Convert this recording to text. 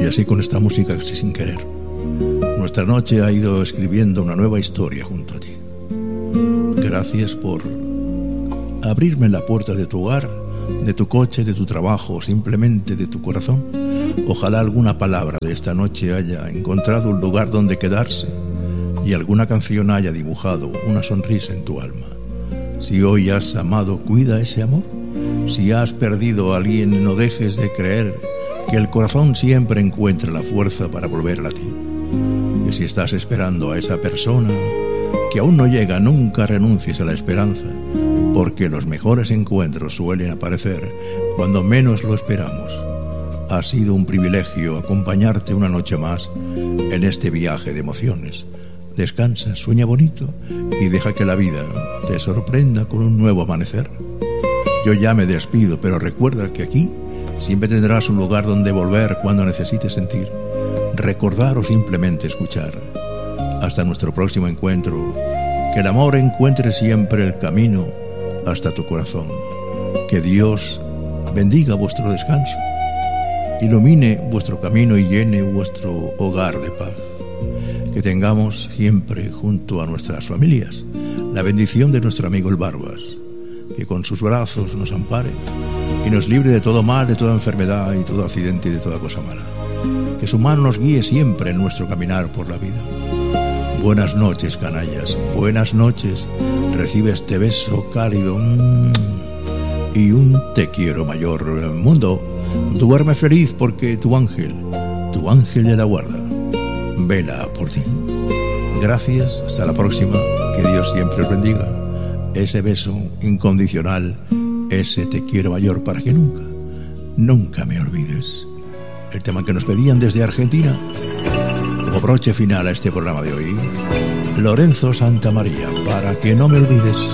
así con esta música casi sin querer, nuestra noche ha ido escribiendo una nueva historia junto a ti. Gracias por abrirme la puerta de tu hogar, de tu coche, de tu trabajo o simplemente de tu corazón. Ojalá alguna palabra de esta noche haya encontrado un lugar donde quedarse y alguna canción haya dibujado una sonrisa en tu alma. Si hoy has amado, cuida ese amor. Si has perdido a alguien, no dejes de creer que el corazón siempre encuentra la fuerza para volver a ti. Y si estás esperando a esa persona que aún no llega, nunca renuncies a la esperanza, porque los mejores encuentros suelen aparecer cuando menos lo esperamos. Ha sido un privilegio acompañarte una noche más en este viaje de emociones. Descansa, sueña bonito y deja que la vida te sorprenda con un nuevo amanecer. Yo ya me despido, pero recuerda que aquí siempre tendrás un lugar donde volver cuando necesites sentir, recordar o simplemente escuchar. Hasta nuestro próximo encuentro, que el amor encuentre siempre el camino hasta tu corazón. Que Dios bendiga vuestro descanso, ilumine vuestro camino y llene vuestro hogar de paz. Que tengamos siempre junto a nuestras familias la bendición de nuestro amigo el Barbas, que con sus brazos nos ampare y nos libre de todo mal, de toda enfermedad y todo accidente y de toda cosa mala. Que su mano nos guíe siempre en nuestro caminar por la vida. Buenas noches, canallas, buenas noches. Recibe este beso cálido y un te quiero mayor. Mundo, duerme feliz porque tu ángel de la guarda vela por ti. Gracias, hasta la próxima. Que Dios siempre os bendiga. Ese beso incondicional, ese te quiero mayor para que nunca me olvides. El tema que nos pedían desde Argentina, como broche final a este programa de hoy, Lorenzo Santamaría, para que no me olvides.